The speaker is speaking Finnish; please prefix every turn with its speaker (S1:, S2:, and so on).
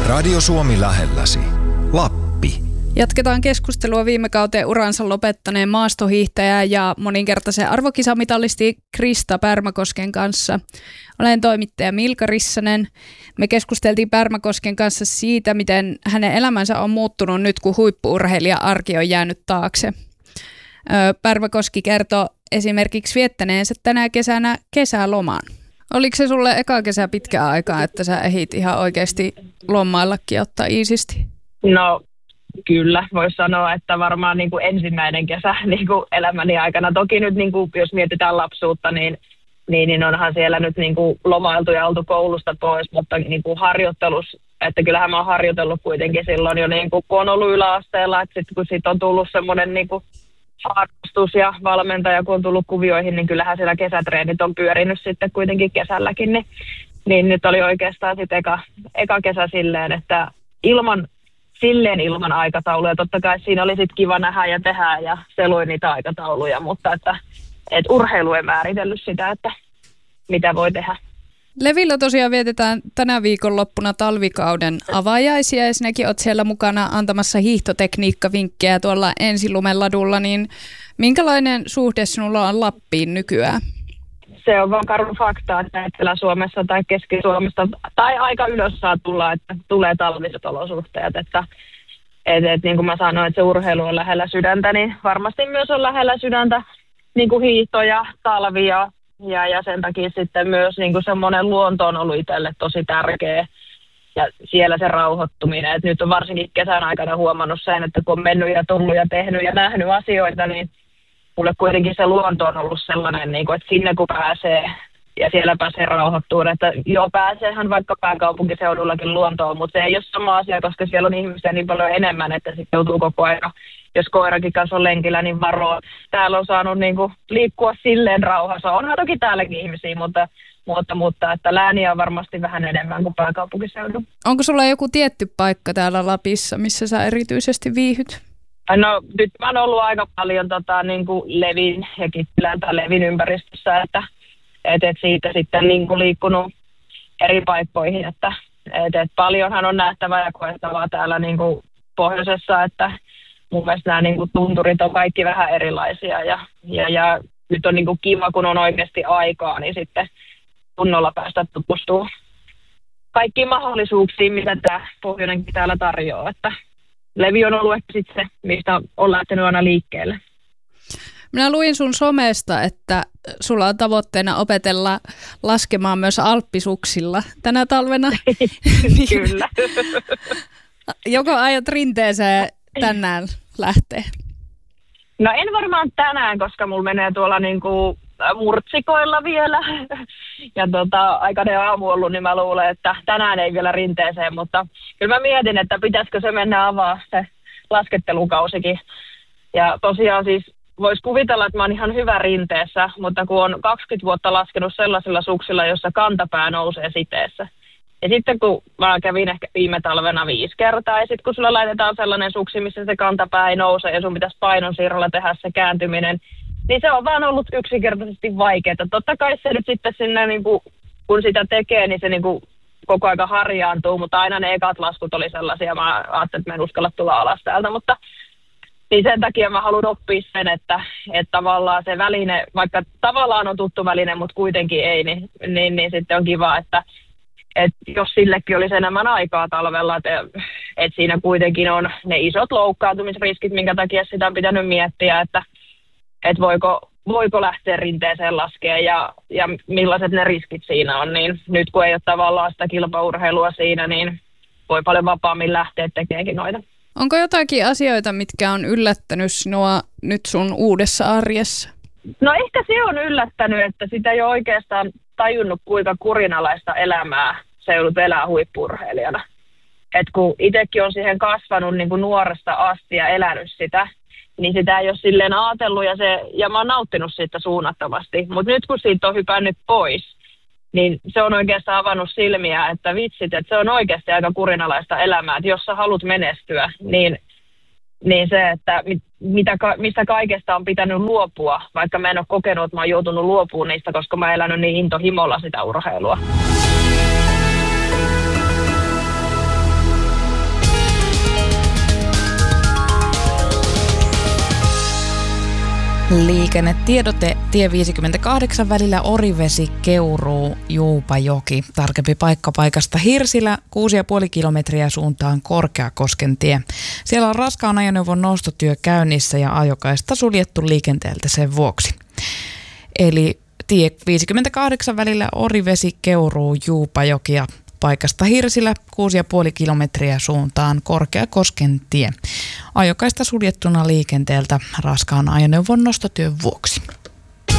S1: Radio Suomi lähelläsi. Lappi.
S2: Jatketaan keskustelua viime kauteen uransa lopettaneen maastohiihtäjän ja moninkertaisen arvokisamitalisti Krista Pärmäkosken kanssa. Olen toimittaja Milka Rissanen. Me keskusteltiin Pärmäkosken kanssa siitä, miten hänen elämänsä on muuttunut nyt, kun huippu-urheilija-arki on jäänyt taakse. Pärmäkoski kertoo esimerkiksi viettäneensä tänä kesänä kesäloman. Oliko se sulle eka kesä pitkään aikaa, että sä ehdit ihan oikeasti lomaillakin ja ottaa iisisti?
S3: No kyllä, voisi sanoa, että varmaan niin kuin ensimmäinen kesä niin kuin elämäni aikana. Toki nyt niin kuin, jos mietitään lapsuutta, niin onhan siellä nyt niin kuin lomailtu ja oltu koulusta pois, mutta niin kuin harjoittelussa, että kyllähän mä oon harjoitellut kuitenkin silloin jo niin kuin, kun on ollut yläasteella, että sitten kun siitä on tullut semmoinen niin kuin harrastus ja valmentaja, kun on tullut kuvioihin, niin kyllähän siellä kesätreenit on pyörinyt sitten kuitenkin kesälläkin, niin nyt oli oikeastaan sitten eka kesä silleen, että ilman aikatauluja. Totta kai siinä oli sitten kiva nähdä ja tehdä ja seluin niitä aikatauluja, mutta että urheilu ei määritellyt sitä, että mitä voi tehdä.
S2: Levillä tosiaan vietetään tänä viikonloppuna talvikauden avajaisia ja sinäkin olet siellä mukana antamassa hiihtotekniikkavinkkejä tuolla Ensilumen-ladulla, niin minkälainen suhde sinulla on Lappiin nykyään?
S3: Se on vaan karu fakta, että Etelä-Suomessa tai Keski-Suomesta tai aika ylös saa tulla, että tulee talviset olosuhteet. Että niin kuin mä sanoin, että se urheilu on lähellä sydäntä, niin varmasti myös on lähellä sydäntä niin kuin hiihto ja talvi ja sen takia sitten myös niin kuin semmoinen luonto on ollut itselle tosi tärkeä ja siellä se rauhoittuminen. Et nyt on varsinkin kesän aikana huomannut sen, että kun on mennyt ja tullut ja tehnyt ja nähnyt asioita, niin mulle kuitenkin se luonto on ollut sellainen, niin kuin, että sinne kun pääsee ja siellä pääsee rauhoittumaan, että joo pääseehän vaikka pääkaupunkiseudullakin luontoon, mutta se ei ole sama asia, koska siellä on ihmisiä niin paljon enemmän, että sitten joutuu koko ajan, jos koirakin kanssa on lenkillä, niin varoa. Täällä on saanut niin kuin liikkua silleen rauhassa. Onhan toki täälläkin ihmisiä, mutta että lääniä on varmasti vähän enemmän kuin pääkaupunkiseudulla. Onko
S2: sulla joku tietty paikka täällä Lapissa, missä sä erityisesti viihyt?
S3: No nyt mä oon ollut aika paljon niin kuin Levin ja Kittilän tai Levin ympäristössä, että siitä sitten niin kuin liikkunut eri paikkoihin, että paljonhan on nähtävää ja koettavaa täällä niin kuin pohjoisessa, että mun mielestä nämä niin kuin tunturit on kaikki vähän erilaisia ja nyt on niin kuin kiva, kun on oikeasti aikaa, niin sitten kunnolla päästä tutustumaan kaikkiin mahdollisuuksiin, mitä tämä pohjoinenkin täällä tarjoaa, että Levi on ollut ehkä sitten se, mistä on lähtenyt aina liikkeelle.
S2: Minä luin sun somesta, että sulla on tavoitteena opetella laskemaan myös alppisuksilla tänä talvena.
S3: Kyllä.
S2: Joko aiot rinteeseen tänään lähteä?
S3: No en varmaan tänään, koska mulla menee tuolla niinku murtsikoilla vielä. Ja aikainen aamu ollut, niin mä luulen, että tänään ei vielä rinteeseen, mutta kyllä mä mietin, että pitäisikö se mennä avaa se laskettelukausikin. Ja tosiaan siis voisi kuvitella, että mä oon ihan hyvä rinteessä, mutta kun on 20 vuotta laskenut sellaisilla suksilla, jossa kantapää nousee siteessä. Ja sitten kun mä kävin ehkä viime talvena 5 kertaa, ja sitten kun sulla laitetaan sellainen suksi, missä se kantapää ei nouse, ja sun pitäisi painonsiirrolla tehdä se kääntyminen, niin se on vaan ollut yksinkertaisesti vaikeaa. Totta kai se nyt sitten sinne, niin kun sitä tekee, niin se niin kuin koko aika harjaantuu, mutta aina ne ekat laskut oli sellaisia, mä ajattelin, että mä en uskalla tulla alas täältä, mutta niin sen takia mä haluan oppia sen, että tavallaan se väline, vaikka tavallaan on tuttu väline, mutta kuitenkin ei, niin sitten on kiva, että jos sillekin olisi enemmän aikaa talvella, että siinä kuitenkin on ne isot loukkaantumisriskit, minkä takia sitä on pitänyt miettiä, että voiko lähteä rinteeseen laskea ja millaiset ne riskit siinä on, niin nyt kun ei ole tavallaan sitä kilpaurheilua siinä, niin voi paljon vapaammin lähteä tekeekin noita.
S2: Onko jotakin asioita, mitkä on yllättänyt sinua nyt sun uudessa arjessa?
S3: No ehkä se on yllättänyt, että sitä ei ole oikeastaan tajunnut, kuinka kurinalaista elämää se joudut elää huippu-urheilijana. Et kun itsekin on siihen kasvanut niin kuin nuoresta asti ja elänyt sitä, niin sitä ei ole silleen ajatellut ja mä oon nauttinut siitä suunnattomasti. Mutta nyt kun siitä on hypännyt pois, niin se on oikeastaan avannut silmiä, että vitsit, että se on oikeasti aika kurinalaista elämää. Että jos sä haluat menestyä, niin se, että mistä kaikesta on pitänyt luopua, vaikka mä en ole kokenut, että mä oon joutunut luopumaan niistä, koska mä oon elänyt niin intohimolla sitä urheilua.
S4: Liikennetiedote tie 58 välillä Orivesi-Keuruu Juupajoki. Tarkempi paikka paikasta Hirsilä 6,5 kilometriä suuntaan Korkeakosken tie. Siellä on raskaan ajoneuvon nostotyö käynnissä ja ajokaista suljettu liikenteeltä sen vuoksi. Eli tie 58 välillä Orivesi-Keuruu Juupajoki ja paikasta Hirsilä 6,5 kilometriä suuntaan Korkeakosken tie. Ajokaista suljettuna liikenteeltä raskaan ajoneuvon nostotyön vuoksi.